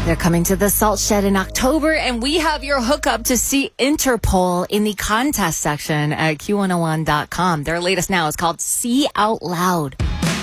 They're coming to the Salt Shed in October, and we have your hookup to see Interpol in the contest section at Q101.com. Their latest now is called See Out Loud.